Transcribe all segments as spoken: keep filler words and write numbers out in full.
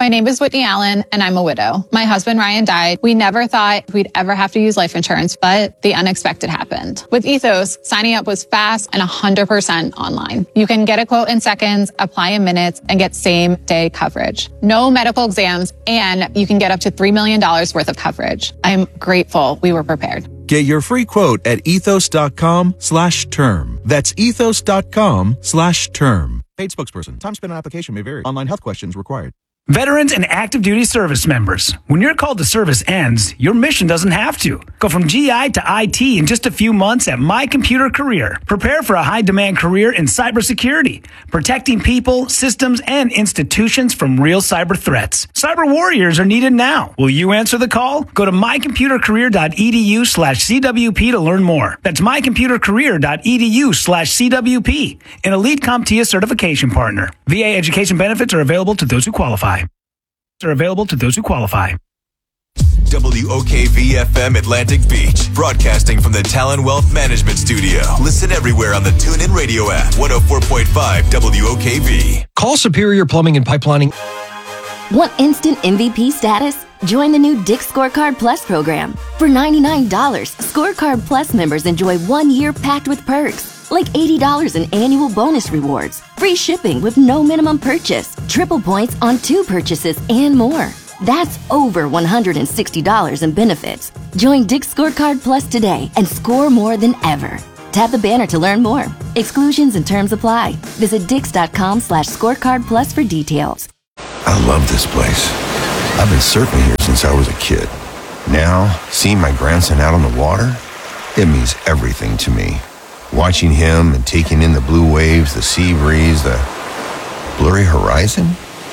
My name is Whitney Allen, and I'm a widow. My husband, Ryan, died. We never thought we'd ever have to use life insurance, but the unexpected happened. With Ethos, signing up was fast and one hundred percent online. You can get a quote in seconds, apply in minutes, and get same-day coverage. No medical exams, and you can get up to three million dollars worth of coverage. I'm grateful we were prepared. Get your free quote at ethos.com slash term. That's ethos.com slash term. Paid spokesperson. Time spent on application may vary. Online health questions required. Veterans and active duty service members, when your call to service ends, your mission doesn't have to. Go from G I to I T in just a few months at My Computer Career. Prepare for a high-demand career in cybersecurity, protecting people, systems, and institutions from real cyber threats. Cyber warriors are needed now. Will you answer the call? Go to mycomputercareer.edu slash CWP to learn more. That's mycomputercareer.edu slash CWP, an Elite CompTIA certification partner. V A education benefits are available to those who qualify. Are available to those who qualify. W O K V F M Atlantic Beach, broadcasting from the Talon Wealth Management Studio. Listen everywhere on the TuneIn Radio app. one oh four point five W O K V. Call Superior Plumbing and Pipelining. Want instant M V P status? Join the new Dick's Scorecard Plus program. For ninety-nine dollars, Scorecard Plus members enjoy one year packed with perks, like eighty dollars in annual bonus rewards, free shipping with no minimum purchase, triple points on two purchases, and more. That's over one hundred sixty dollars in benefits. Join Dick's Scorecard Plus today and score more than ever. Tap the banner to learn more. Exclusions and terms apply. Visit dix.com slash scorecard plus for details. I love this place. I've been surfing here since I was a kid. Now, seeing my grandson out on the water, it means everything to me. Watching him and taking in the blue waves, the sea breeze, the blurry horizon.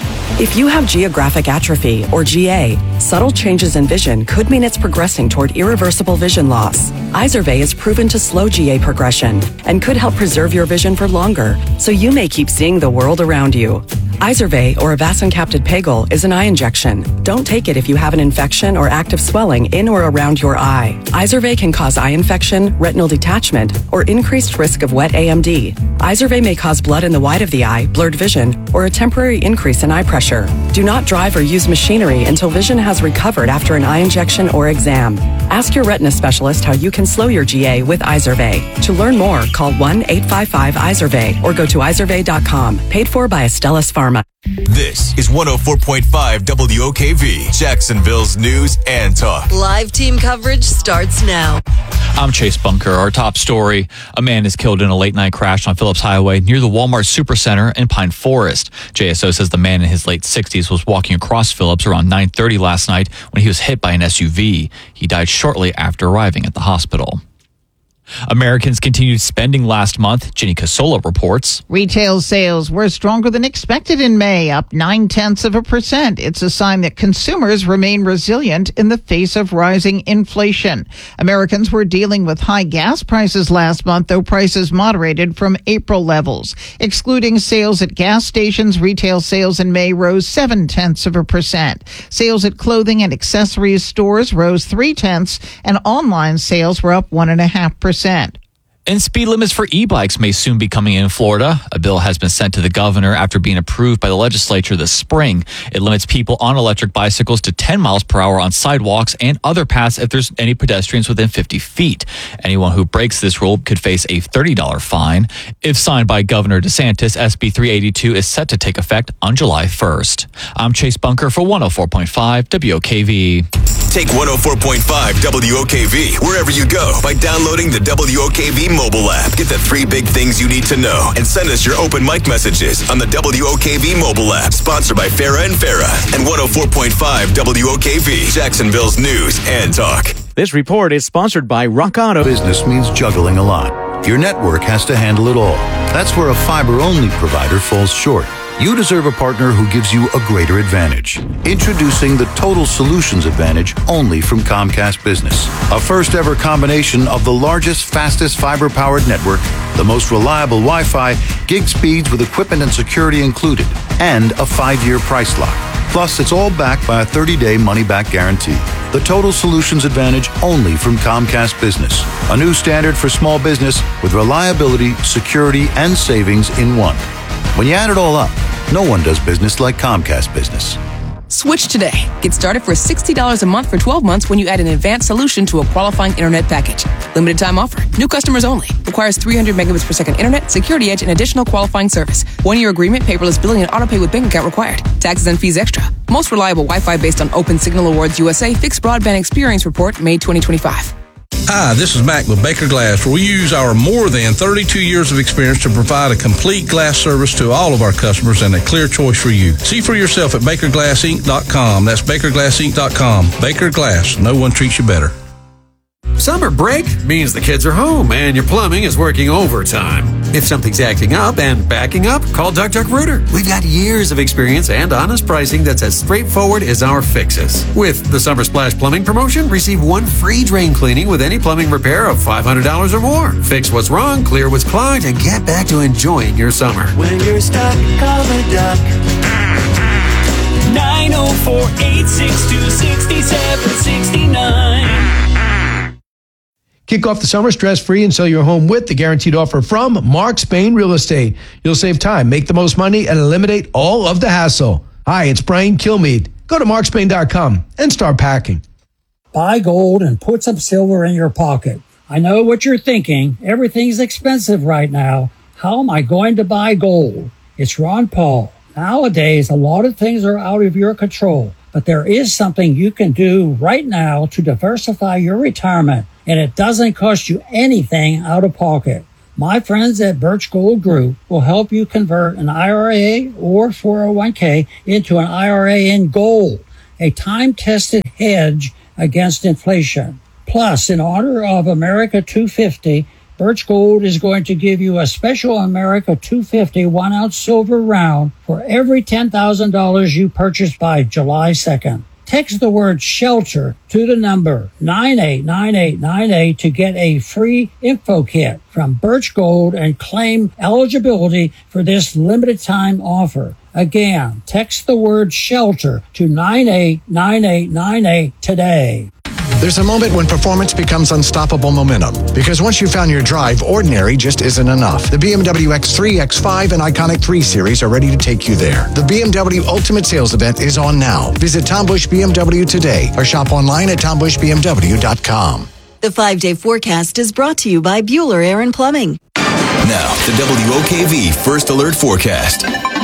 If you have geographic atrophy, or G A, subtle changes in vision could mean it's progressing toward irreversible vision loss. Izervay is proven to slow G A progression and could help preserve your vision for longer, so you may keep seeing the world around you. Izervay, or avacincaptad pegol, is an eye injection. Don't take it if you have an infection or active swelling in or around your eye. Izervay can cause eye infection, retinal detachment, or increased risk of wet A M D. Izervay may cause blood in the white of the eye, blurred vision, or a temporary increase in eye pressure. Do not drive or use machinery until vision has recovered after an eye injection or exam. Ask your retina specialist how you can slow your G A with Izervay. To learn more, call one eight five five Izervay or go to izervay dot com. Paid for by Astellas Pharma. This is one oh four point five W O K V, Jacksonville's news and talk. Live team coverage starts now. I'm Chase Bunker. Our top story, a man is killed in a late-night crash on Phillips Highway near the Walmart Supercenter in Pine Forest. J S O says the man in his late sixties was walking across Phillips around nine thirty last night when he was hit by an S U V. He died shortly after arriving at the hospital. Americans continued spending last month. Ginny Casola reports. Retail sales were stronger than expected in May, up nine tenths of a percent. It's a sign that consumers remain resilient in the face of rising inflation. Americans were dealing with high gas prices last month, though prices moderated from April levels. Excluding sales at gas stations, retail sales in May rose seven tenths of a percent. Sales at clothing and accessories stores rose three tenths, and online sales were up one and a half percent. And speed limits for e-bikes may soon be coming in Florida. A bill has been sent to the governor after being approved by the legislature this spring. It limits people on electric bicycles to ten miles per hour on sidewalks and other paths if there's any pedestrians within fifty feet. Anyone who breaks this rule could face a thirty dollars fine. If signed by Governor DeSantis, S B three eighty-two is set to take effect on July first. I'm Chase Bunker for one oh four point five W O K V. Take one oh four point five W O K V wherever you go by downloading the W O K V mobile app. Get the three big things you need to know and send us your open mic messages on the W O K V mobile app. Sponsored by Farah and Farah and one oh four point five W O K V, Jacksonville's news and talk. This report is sponsored by Rock Auto. Business means juggling a lot. Your network has to handle it all. That's where a fiber-only provider falls short. You deserve a partner who gives you a greater advantage. Introducing the Total Solutions Advantage only from Comcast Business. A first ever combination of the largest, fastest fiber-powered network, the most reliable Wi-Fi, gig speeds with equipment and security included, and a five-year price lock. Plus, it's all backed by a thirty-day money-back guarantee. The Total Solutions Advantage only from Comcast Business. A new standard for small business with reliability, security, and savings in one. When you add it all up, no one does business like Comcast Business. Switch today. Get started for sixty dollars a month for twelve months when you add an advanced solution to a qualifying internet package. Limited time offer. New customers only. Requires three hundred megabits per second internet, security edge, and additional qualifying service. One-year agreement, paperless billing, and autopay with bank account required. Taxes and fees extra. Most reliable Wi-Fi based on Open Signal Awards U S A Fixed Broadband Experience Report, May twenty twenty-five. Hi, this is Mac with Baker Glass, where we use our more than thirty-two years of experience to provide a complete glass service to all of our customers and a clear choice for you. See for yourself at baker glass inc dot com. That's baker glass inc dot com. Baker Glass, no one treats you better. Summer break means the kids are home and your plumbing is working overtime. If something's acting up and backing up, call Duck Duck Rooter. We've got years of experience and honest pricing that's as straightforward as our fixes. With the Summer Splash Plumbing promotion, receive one free drain cleaning with any plumbing repair of five hundred dollars or more. Fix what's wrong, clear what's clogged, and get back to enjoying your summer. When you're stuck, call the Duck. nine oh four, eight six two, six seven six nine. Kick off the summer stress-free and sell your home with the guaranteed offer from Mark Spain Real Estate. You'll save time, make the most money, and eliminate all of the hassle. Hi, it's Brian Kilmeade. Go to mark spain dot com and start packing. Buy gold and put some silver in your pocket. I know what you're thinking. Everything's expensive right now. How am I going to buy gold? It's Ron Paul. Nowadays, a lot of things are out of your control, but there is something you can do right now to diversify your retirement, and it doesn't cost you anything out of pocket. My friends at Birch Gold Group will help you convert an I R A or four oh one k into an I R A in gold, a time-tested hedge against inflation. Plus, in honor of America two fifty, Birch Gold is going to give you a special America two fifty one-ounce silver round for every ten thousand dollars you purchase by July second. Text the word SHELTER to the number nine eight nine eight nine eight to get a free info kit from Birch Gold and claim eligibility for this limited time offer. Again, text the word SHELTER to nine eight nine eight nine eight today. There's a moment when performance becomes unstoppable momentum, because once you've found your drive, ordinary just isn't enough. The B M W X three, X five, and Iconic three Series are ready to take you there. The B M W Ultimate Sales Event is on now. Visit Tom Bush B M W today or shop online at tom bush b m w dot com. The five-day forecast is brought to you by Bueller Air and Plumbing. Now, the W O K V First Alert Forecast.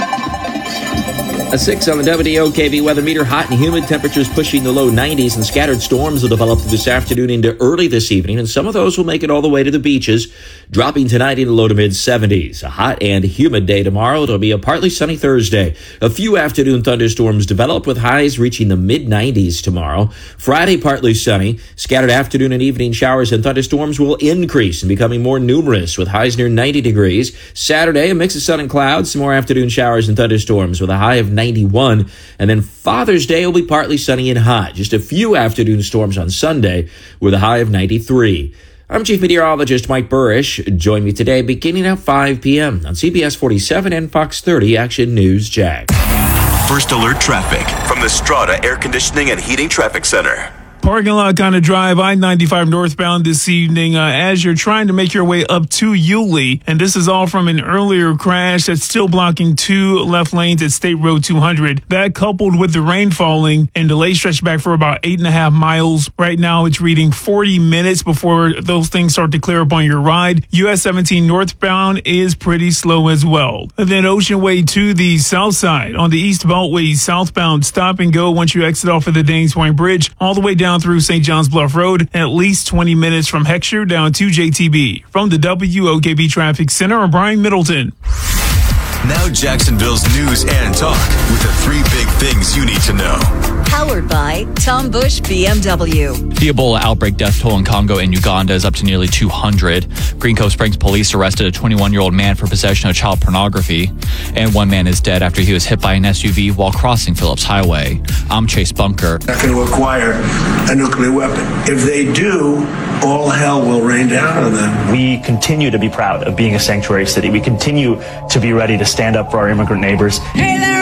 A six on the W O K V weather meter. Hot and humid temperatures pushing the low nineties, and scattered storms will develop this afternoon into early this evening, and some of those will make it all the way to the beaches, dropping tonight into low to mid seventies. A hot and humid day tomorrow. It'll be a partly sunny Thursday. A few afternoon thunderstorms develop with highs reaching the mid nineties tomorrow. Friday, partly sunny. Scattered afternoon and evening showers and thunderstorms will increase and becoming more numerous with highs near ninety degrees. Saturday, a mix of sun and clouds, some more afternoon showers and thunderstorms with a high of ninety-one, and then Father's Day will be partly sunny and hot. Just a few afternoon storms on Sunday with a high of ninety-three. I'm Chief Meteorologist Mike Burrish. Join me today beginning at five p.m. on C B S forty-seven and Fox thirty Action News Jack. First Alert Traffic from the Strata Air Conditioning and Heating Traffic Center. Parking lot kind of drive I ninety-five northbound this evening uh, as you're trying to make your way up to Yulee. And this is all from an earlier crash that's still blocking two left lanes at State Road two hundred. That coupled with the rain falling and delays stretched back for about eight and a half miles. Right now it's reading forty minutes before those things start to clear up on your ride. U S seventeen northbound is pretty slow as well. And then Ocean Way to the south side on the East Beltway southbound, stop and go once you exit off of the Danes Point Bridge all the way down through Saint John's Bluff Road, at least twenty minutes from Heckscher down to J T B. From the W O K V Traffic Center, I'm Brian Middleton. Now Jacksonville's news and talk with the three big things you need to know. Powered by Tom Bush B M W. The Ebola outbreak death toll in Congo and Uganda is up to nearly two hundred. Green Cove Springs police arrested a twenty-one-year-old man for possession of child pornography. And one man is dead after he was hit by an S U V while crossing Phillips Highway. I'm Chase Bunker. Not going to acquire a nuclear weapon. If they do, all hell will rain down on them. We continue to be proud of being a sanctuary city. We continue to be ready to stand up for our immigrant neighbors. Hey there!